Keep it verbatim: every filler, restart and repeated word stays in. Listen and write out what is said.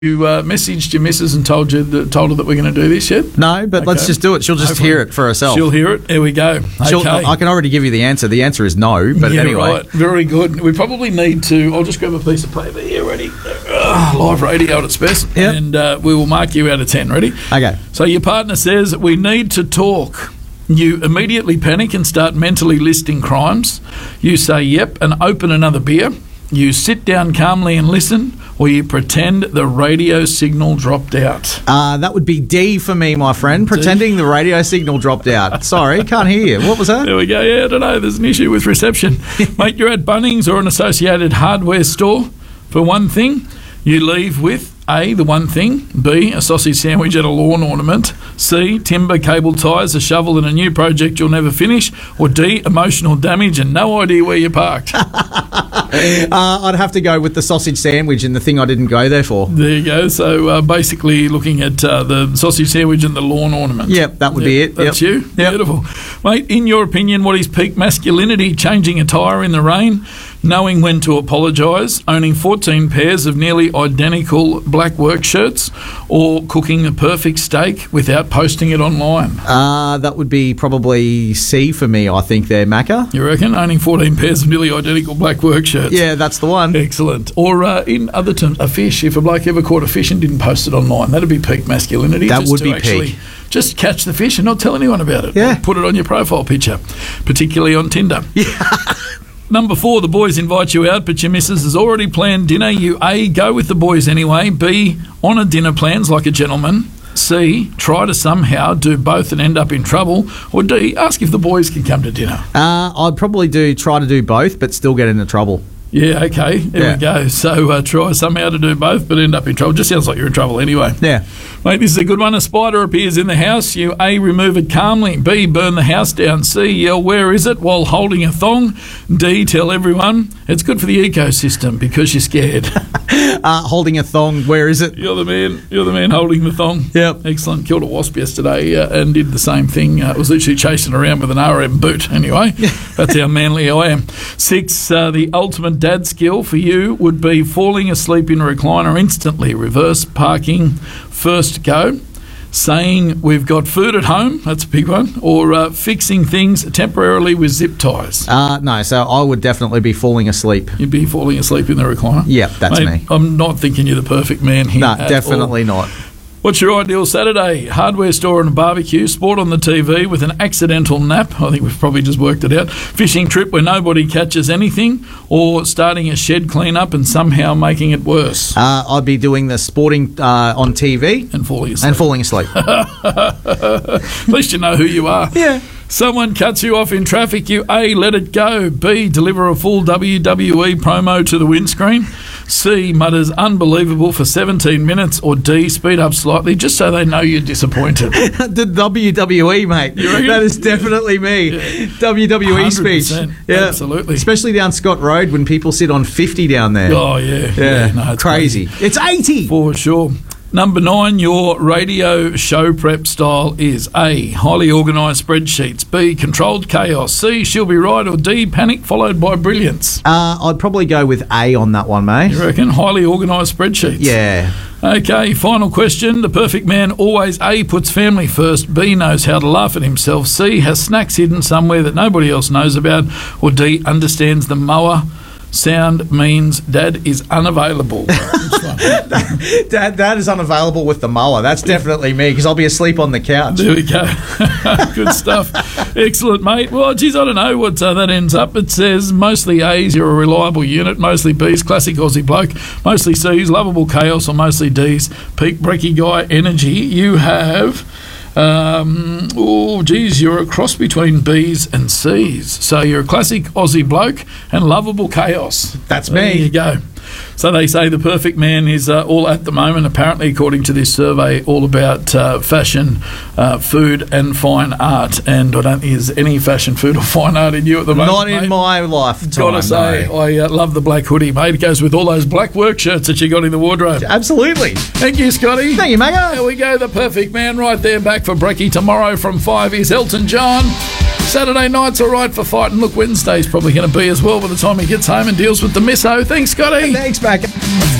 You uh, messaged your missus and told you that, told her that we're going to do this yet? No, but Okay. let's just do it. She'll just Hopefully. hear it for herself. She'll hear it. There we go. She'll- Okay. I can already give you the answer. The answer is no, but Yeah, anyway. right. Very good. We probably need to. I'll just grab a piece of paper here. Ready? Uh, live radio at its best. Yep. And uh, we will mark you out of ten. Ready? Okay. So your partner says, we need to talk. You immediately panic and start mentally listing crimes. You say, yep, and open another beer. You sit down calmly and listen, or you pretend the radio signal dropped out. Uh, that would be D for me, my friend. Pretending the radio signal dropped out. Sorry, can't hear you. What was that? There we go. Yeah, I don't know. There's an issue with reception. Mate, you're at Bunnings or an associated hardware store. For one thing, you leave with A, the one thing, B, a sausage sandwich and a lawn ornament, C, timber, cable ties, a shovel and a new project you'll never finish, or D, emotional damage and no idea where you're parked. Uh, I'd have to go with the sausage sandwich and the thing I didn't go there for. There you go. So uh, basically looking at uh, the sausage sandwich and the lawn ornament. Yep, that would be Yep, it. That's Yep. you? Yep. Beautiful. Mate, in your opinion, what is peak masculinity? Changing a tyre in the rain, knowing when to apologise, owning fourteen pairs of nearly identical black work shirts, or cooking the perfect steak without posting it online? Uh, that would be probably C for me, I think, there, Macca. You reckon? Owning fourteen pairs of nearly identical black work shirts. Yeah, that's the one. Excellent. Or uh, in other terms, a fish. If a bloke ever caught a fish and didn't post it online, that'd be peak masculinity. That just would to be actually peak. Just catch the fish and not tell anyone about it. Yeah. Or put it on your profile picture, particularly on Tinder. Number four, the boys invite you out, but your missus has already planned dinner. You A, go with the boys anyway. B, honour dinner plans like a gentleman. C, try to somehow do both and end up in trouble. Or D, ask if the boys can come to dinner. Uh, I'd probably do try to do both, but still get into trouble. Yeah, okay, there Yeah. we go. So uh, try somehow to do both, but end up in trouble. Just sounds like you're in trouble anyway. Yeah. Mate, this is a good one. A spider appears in the house. You A, remove it calmly. B, burn the house down. C, yell, where is it, while holding a thong. D, tell everyone. It's good for the ecosystem because you're scared. Uh, holding a thong, where is it? You're the man. You're the man holding the thong. Yep. Excellent. Killed a wasp yesterday uh, and did the same thing. Uh, was literally chasing around with an R M boot. Anyway, that's how manly I am. Six, uh, the ultimate dad skill for you would be falling asleep in a recliner instantly. Reverse parking, first go. Saying we've got food at home, that's a big one, or uh, fixing things temporarily with zip ties. Uh, no, so I would definitely be falling asleep. You'd be falling asleep in the recliner. Yep, that's Mate, me. I'm not thinking you're the perfect man here. No, at definitely all. not. What's your ideal Saturday? Hardware store and a barbecue, sport on the T V with an accidental nap. I think we've probably just worked it out. Fishing trip where nobody catches anything, or starting a shed clean-up and somehow making it worse. Uh, I'd be doing the sporting uh, on T V And falling asleep. and falling asleep. At least you know who you are. Yeah. Someone cuts you off in traffic, you A, let it go. B, deliver a full W W E promo to the windscreen. C, mutters unbelievable for seventeen minutes. Or D, speed up slightly just so they know you're disappointed. The W W E, mate. You reckon? That is definitely me. W W E one hundred speech. percent. Yeah. Absolutely. Especially down Scott Road when people sit on fifty down there. Oh, yeah. yeah. no, it's crazy. It's eighty. For sure. Number nine, your radio show prep style is A, highly organised spreadsheets. B, controlled chaos. C, she'll be right. Or D, panic followed by brilliance. Uh, I'd probably go with A on that one, mate. You reckon? Highly organised spreadsheets. Yeah. Okay, final question. The perfect man always A, puts family first. B, knows how to laugh at himself. C, has snacks hidden somewhere that nobody else knows about. Or D, understands the mower sound means dad is unavailable. Dad, Dad is unavailable with the mower. That's definitely me because I'll be asleep on the couch. There we go. Good stuff. Excellent, mate. Well, geez, I don't know what uh, that ends up. It says mostly A's, you're a reliable unit. Mostly B's, classic Aussie bloke. Mostly C's, lovable chaos. Or mostly D's, peak brekkie guy energy. You have... Um, oh, geez, you're a cross between B's and C's. So you're a classic Aussie bloke and lovable chaos. That's There me. you go. So they say the perfect man is uh, all at the moment, apparently, according to this survey, all about uh, fashion, uh, food and fine art. And I don't think there's any fashion, food or fine art in you at the moment, Not in mate. my lifetime. Gotta say, no. I uh, love the black hoodie, mate. It goes with all those black work shirts that you got in the wardrobe. Absolutely. Thank you, Scotty. Thank you, Mago. There we go, the perfect man right there. Back for brekkie tomorrow from five is Elton John. Saturday night's all right for fighting. Look, Wednesday's probably going to be as well by the time he gets home and deals with the misso. Thanks, Scotty. Thanks, Mago.